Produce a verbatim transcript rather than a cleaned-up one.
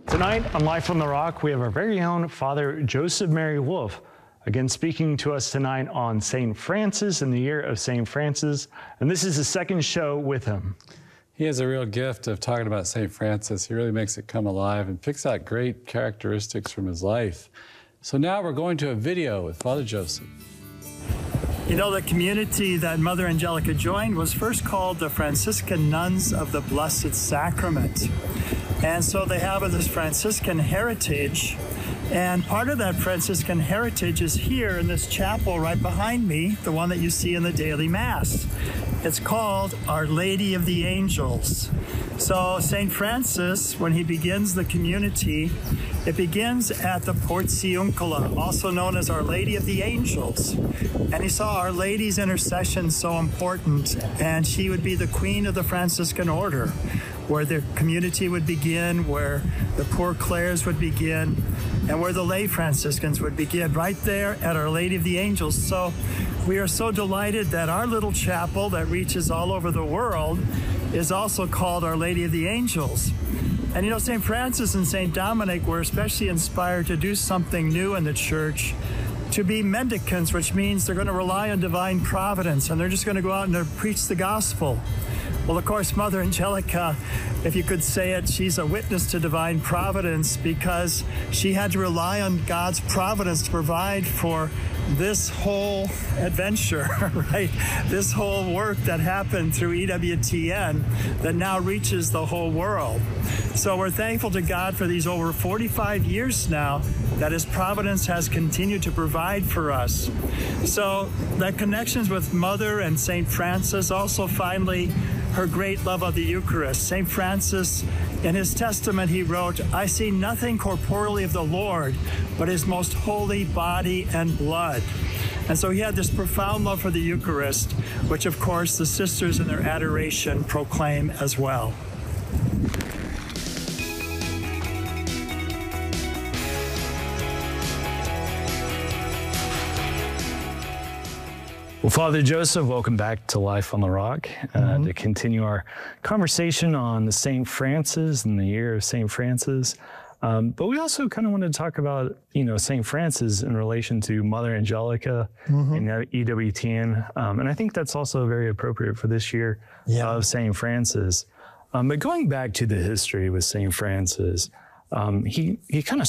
Tonight on Life on the Rock, we have our very own Father Joseph Mary Wolfe, again speaking to us tonight on Saint Francis and the year of Saint Francis, and this is the second show with him. He has a real gift of talking about Saint Francis. He really makes it come alive and picks out great characteristics from his life. So now we're going to a video with Father Joseph. You know, the community that Mother Angelica joined was first called the Franciscan Nuns of the Blessed Sacrament. And so they have this Franciscan heritage. And part of that Franciscan heritage is here in this chapel right behind me, the one that you see in the daily Mass. It's called Our Lady of the Angels. So Saint Francis, when he begins the community, it begins at the Portiuncula, also known as Our Lady of the Angels. And he saw Our Lady's intercession so important, and she would be the queen of the Franciscan order, where the community would begin, where the poor Clares would begin, and where the lay Franciscans would begin, right there at Our Lady of the Angels. So we are so delighted that our little chapel that reaches all over the world is also called Our Lady of the Angels. And you know, Saint Francis and Saint Dominic were especially inspired to do something new in the church, to be mendicants, which means they're going to rely on divine providence, and they're just going to go out and preach the gospel. Well, of course, Mother Angelica, if you could say it, she's a witness to divine providence, because she had to rely on God's providence to provide for this whole adventure, right? This whole work that happened through E W T N that now reaches the whole world. So we're thankful to God for these over forty-five years now that His providence has continued to provide for us. So that connections with Mother and Saint Francis, also finally her great love of the Eucharist. Saint Francis, in his testament, he wrote, "I see nothing corporeally of the Lord, but His most holy body and blood." And so he had this profound love for the Eucharist, which of course the sisters in their adoration proclaim as well. Well, Father Joseph, welcome back to Life on the Rock, uh, mm-hmm. to continue our conversation on the Saint Francis and the year of Saint Francis. Um, but we also kind of wanted to talk about, you know, Saint Francis in relation to Mother Angelica, mm-hmm. and E W T N. Um, and I think that's also very appropriate for this year, yeah. of Saint Francis. Um, but going back to the history with Saint Francis, um, he, he kind of